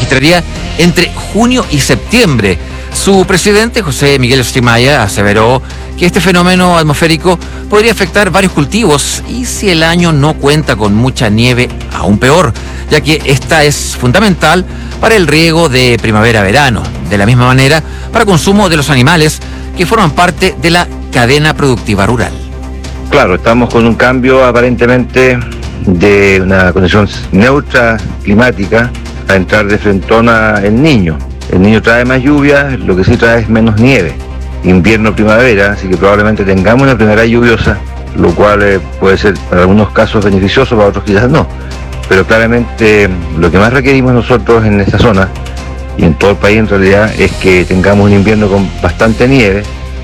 registraría entre junio y septiembre. Su presidente, José Miguel Stimaya, aseveró que este fenómeno atmosférico podría afectar varios cultivos y si el año no cuenta con mucha nieve, aún peor, ya que esta es fundamental para el riego de primavera-verano. De la misma manera, para consumo de los animales que forman parte de la cadena productiva rural. Claro, estamos con un cambio aparentemente de una condición neutra climática a entrar de frentón a El Niño. El Niño trae más lluvia, lo que sí trae es menos nieve, invierno-primavera, así que probablemente tengamos una primavera lluviosa, lo cual puede ser para algunos casos beneficioso, para otros quizás no. Pero claramente lo que más requerimos nosotros en esta zona y en todo el país en realidad es que tengamos un invierno con bastante nieve.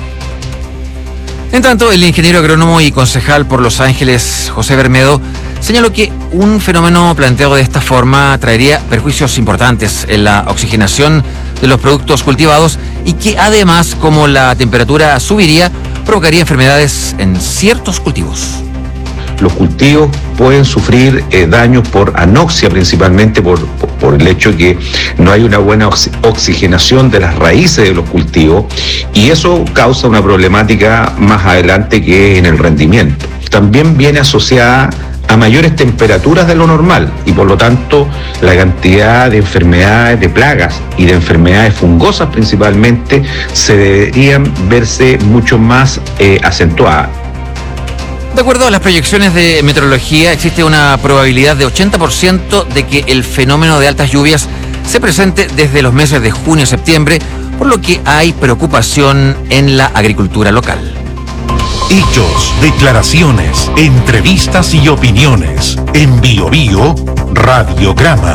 En tanto, el ingeniero agrónomo y concejal por Los Ángeles, José Bermedo, señaló que un fenómeno planteado de esta forma traería perjuicios importantes en la oxigenación de los productos cultivados y que además, como la temperatura subiría, provocaría enfermedades en ciertos cultivos. Los cultivos pueden sufrir daños por anoxia, principalmente por el hecho que no hay una buena oxigenación de las raíces de los cultivos, y eso causa una problemática más adelante que en el rendimiento. También viene asociada a mayores temperaturas de lo normal y por lo tanto la cantidad de enfermedades, de plagas y de enfermedades fungosas principalmente se deberían verse mucho más acentuadas. De acuerdo a las proyecciones de meteorología, existe una probabilidad de 80% de que el fenómeno de altas lluvias se presente desde los meses de junio a septiembre, por lo que hay preocupación en la agricultura local. Hechos, declaraciones, entrevistas y opiniones. En Bio Bio, Radiograma.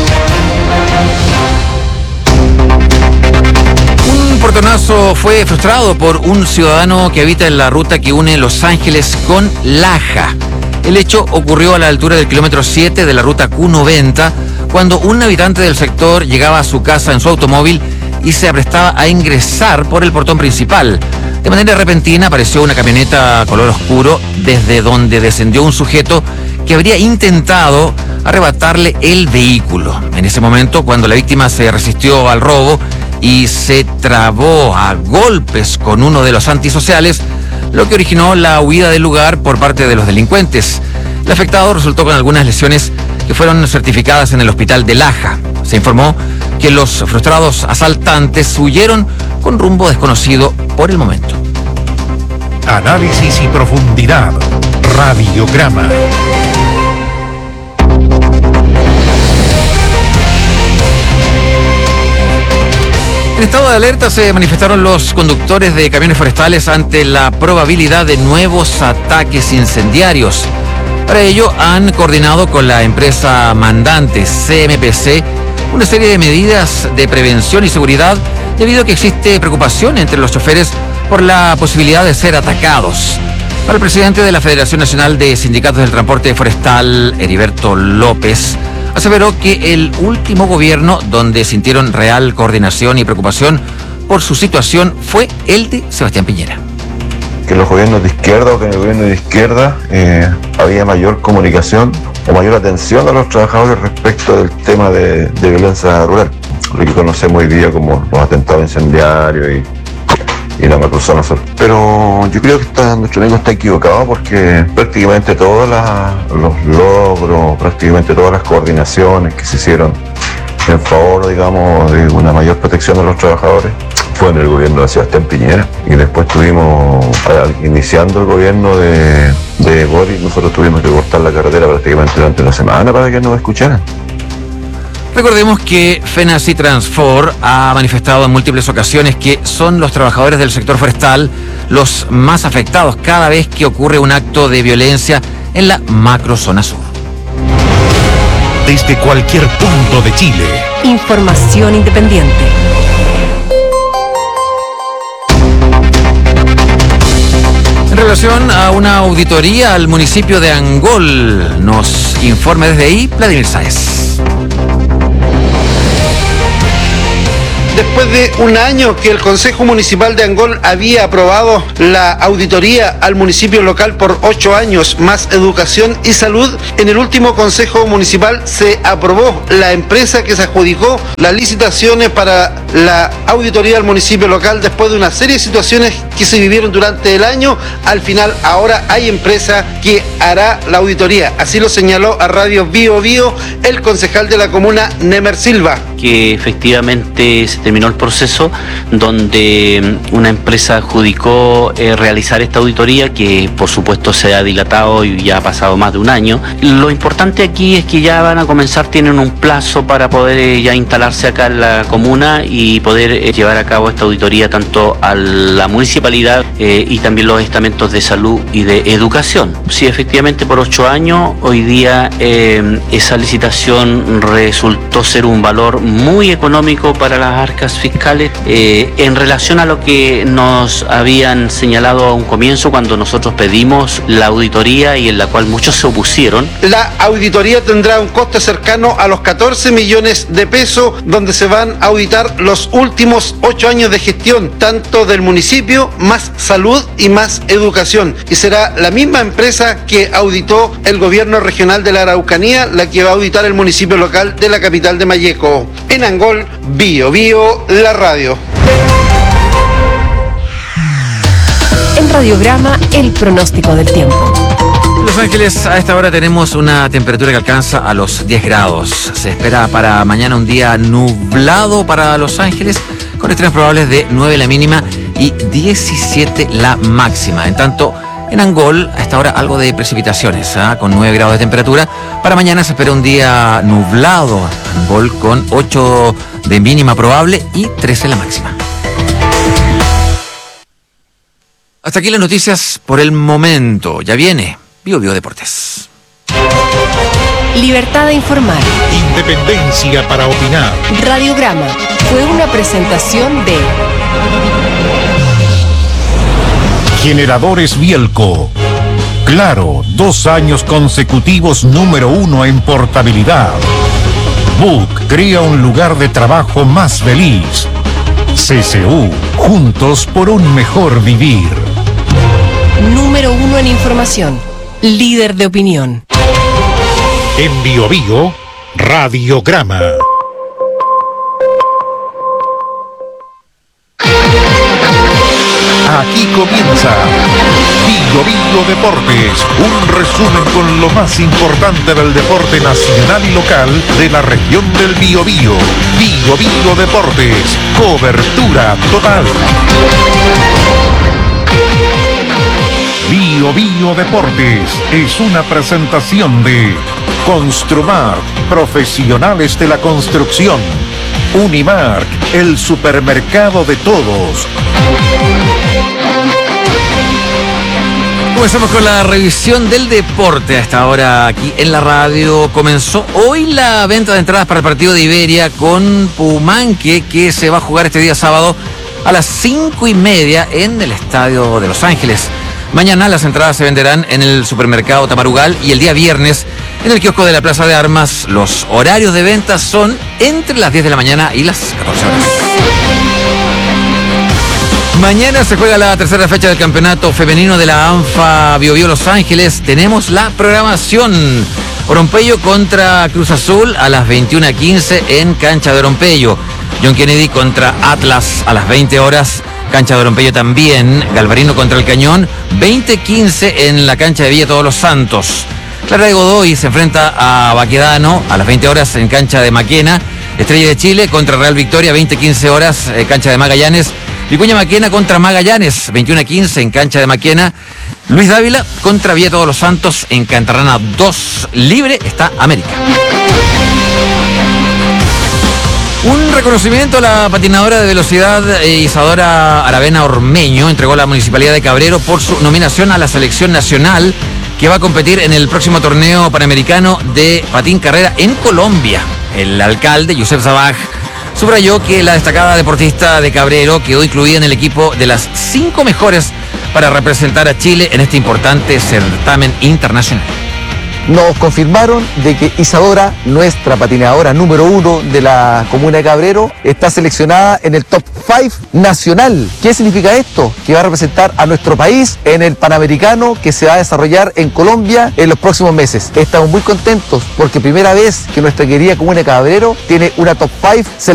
Un portonazo fue frustrado por un ciudadano que habita en la ruta que une Los Ángeles con Laja. El hecho ocurrió a la altura del kilómetro 7 de la ruta Q90, cuando un habitante del sector llegaba a su casa en su automóvil y se aprestaba a ingresar por el portón principal. De manera repentina apareció una camioneta color oscuro desde donde descendió un sujeto que habría intentado arrebatarle el vehículo. En ese momento, cuando la víctima se resistió al robo y se trabó a golpes con uno de los antisociales, lo que originó la huida del lugar por parte de los delincuentes. El afectado resultó con algunas lesiones que fueron certificadas en el hospital de Laja. Se informó que los frustrados asaltantes huyeron con rumbo desconocido por el momento. Análisis y profundidad. Radiograma. En estado de alerta se manifestaron los conductores de camiones forestales ante la probabilidad de nuevos ataques incendiarios. Para ello han coordinado con la empresa mandante CMPC una serie de medidas de prevención y seguridad debido a que existe preocupación entre los choferes por la posibilidad de ser atacados. Para el presidente de la Federación Nacional de Sindicatos del Transporte Forestal, Heriberto López, aseveró que el último gobierno donde sintieron real coordinación y preocupación por su situación fue el de Sebastián Piñera. Que los gobiernos de izquierda o que en el gobierno de izquierda había mayor comunicación o mayor atención a los trabajadores respecto del tema de violencia rural, lo que conocemos hoy día como los atentados incendiarios y la macrozona sur. Pero yo creo que nuestro amigo está equivocado porque prácticamente todos los logros, prácticamente todas las coordinaciones que se hicieron en favor, digamos, de una mayor protección de los trabajadores fue en el gobierno de Sebastián Piñera, y después iniciando el gobierno de Boris, nosotros tuvimos que cortar la carretera prácticamente durante una semana para que nos escucharan. Recordemos que FENACI Transfor ha manifestado en múltiples ocasiones que son los trabajadores del sector forestal los más afectados cada vez que ocurre un acto de violencia en la macrozona sur. Desde cualquier punto de Chile. Información independiente. En relación a una auditoría al municipio de Angol, nos informa desde ahí Vladimir Sáez. Después Después de un año que el Consejo Municipal de Angol había aprobado la auditoría al municipio local por 8 años, más educación y salud, en el último Consejo Municipal se aprobó la empresa que se adjudicó las licitaciones para la auditoría al municipio local después de una serie de situaciones que se vivieron durante el año. Al final, ahora hay empresa que hará la auditoría. Así lo señaló a Radio Bio Bio el concejal de la comuna, Nemer Silva. Que efectivamente se terminó el proceso donde una empresa adjudicó realizar esta auditoría, que por supuesto se ha dilatado y ya ha pasado más de un año. Lo importante aquí es que ya van a comenzar, tienen un plazo para poder ya instalarse acá en la comuna y poder llevar a cabo esta auditoría tanto a la municipalidad y también los estamentos de salud y de educación. Sí, efectivamente por 8 años, hoy día esa licitación resultó ser un valor muy económico para las arcas fiscales en relación a lo que nos habían señalado a un comienzo cuando nosotros pedimos la auditoría y en la cual muchos se opusieron. La auditoría tendrá un coste cercano a los 14 millones de pesos, donde se van a auditar los últimos 8 años de gestión, tanto del municipio, más salud y más educación. Y será la misma empresa que auditó el gobierno regional de la Araucanía, la que va a auditar el municipio local de la capital de Malleco. En Angol, Bio Bio, la radio. En Radiograma, el pronóstico del tiempo. En Los Ángeles, a esta hora tenemos una temperatura que alcanza a los 10 grados. Se espera para mañana un día nublado para Los Ángeles, con extremos probables de 9 la mínima y 17 la máxima. En tanto, en Angol, a esta hora algo de precipitaciones, con 9 grados de temperatura. Para mañana se espera un día nublado, Angol con 8 de mínima probable y 13 la máxima. Hasta aquí las noticias por el momento. Ya viene Bio Bio Deportes. Libertad de informar. Independencia para opinar. Radiograma fue una presentación de Generadores Bielco. Claro, 2 años consecutivos número 1 en portabilidad. Book crea un lugar de trabajo más feliz. CCU, juntos por un mejor vivir. número 1 en información. Líder de opinión. En Bio Bio, Radiograma. Aquí comienza Bio Bio Deportes, un resumen con lo más importante del deporte nacional y local de la región del Biobío. Bio Bio Deportes, cobertura total. Bio Bio Deportes es una presentación de Construmark, profesionales de la construcción. Unimark, el supermercado de todos. Comenzamos con la revisión del deporte a esta hora aquí en la radio. Comenzó hoy la venta de entradas para el partido de Iberia con Pumanque, que se va a jugar este día sábado a las 5:30 en el estadio de Los Ángeles. Mañana las entradas se venderán en el supermercado Tamarugal y el día viernes en el kiosco de la Plaza de Armas. Los horarios de venta son entre las 10 de la mañana y las 14 horas. Mañana se juega la tercera fecha del campeonato femenino de la ANFA Bio Bio Los Ángeles. Tenemos la programación. Orompeyo contra Cruz Azul a las 21:15 en cancha de Orompeyo. John Kennedy contra Atlas a las 20 horas. Cancha de Orompeyo también. Galvarino contra el Cañón, 20:15 en la cancha de Villa Todos los Santos. Clara de Godoy se enfrenta a Baquedano a las 20 horas en cancha de Maquena. Estrella de Chile contra Real Victoria, 20:15 horas, cancha de Magallanes. Vicuña Maquena contra Magallanes, 21:15 en cancha de Maquena. Luis Dávila contra Villa Todos los Santos en Cantarrana 2. Libre está América. Un reconocimiento a la patinadora de velocidad Isadora Aravena Ormeño entregó a la Municipalidad de Cabrero por su nominación a la selección nacional que va a competir en el próximo torneo panamericano de patín carrera en Colombia. El alcalde, Yusef Zabaj, subrayó que la destacada deportista de Cabrero quedó incluida en el equipo de las 5 mejores para representar a Chile en este importante certamen internacional. nos confirmaron de que Isadora, nuestra patinadora número 1 de la comuna de Cabrero, está seleccionada en el top 5 nacional. ¿Qué significa esto? Que va a representar a nuestro país en el Panamericano que se va a desarrollar en Colombia en los próximos meses. Estamos muy contentos porque primera vez que nuestra querida comuna de Cabrero tiene una top 5